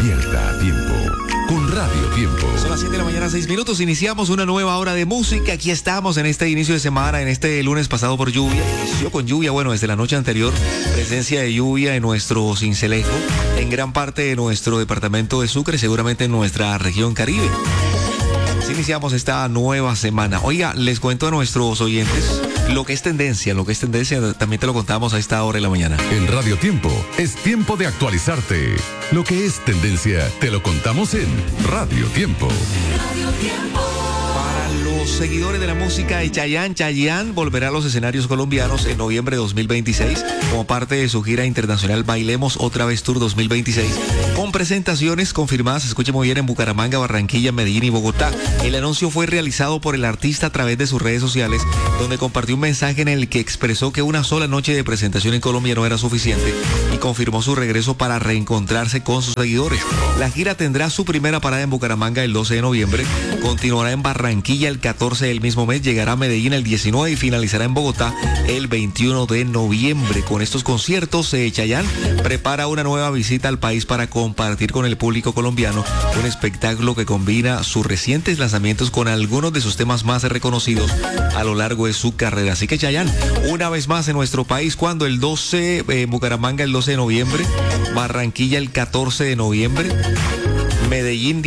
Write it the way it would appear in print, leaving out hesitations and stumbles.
Despierta a tiempo con Radio Tiempo. Son las 7 de la mañana, 6 minutos. Iniciamos una nueva hora de música. Aquí estamos en este inicio de semana, en este lunes pasado por lluvia. Inició con lluvia, bueno, desde la noche anterior. Presencia de lluvia en nuestro Sincelejo, en gran parte de nuestro departamento de Sucre, seguramente en nuestra región Caribe. Así iniciamos esta nueva semana. Oiga, les cuento a nuestros oyentes lo que es tendencia, también te lo contamos a esta hora de la mañana. En Radio Tiempo es tiempo de actualizarte. Lo que es tendencia te lo contamos en Radio Tiempo. Radio Tiempo. Para los seguidores de la música de Chayanne volverá a los escenarios colombianos en noviembre de 2026 como parte de su gira internacional Bailemos Otra Vez Tour 2026, con presentaciones confirmadas, escuche muy bien, en Bucaramanga, Barranquilla, Medellín y Bogotá. El anuncio fue realizado por el artista a través de sus redes sociales, donde compartió un mensaje en el que expresó que una sola noche de presentación en Colombia no era suficiente y confirmó su regreso para reencontrarse con sus seguidores. La gira tendrá su primera parada en Bucaramanga el 12 de noviembre, continuará en Barranquilla el 14 del mismo mes, llegará a Medellín el 19 y finalizará en Bogotá el 21 de noviembre. Con estos conciertos, Chayanne prepara una nueva visita al país para compartir con el público colombiano un espectáculo que combina sus recientes lanzamientos con algunos de sus temas más reconocidos a lo largo de su carrera. Así que Chayanne, una vez más en nuestro país, cuando el 12, Bucaramanga el 12 de noviembre, Barranquilla el 14 de noviembre, Medellín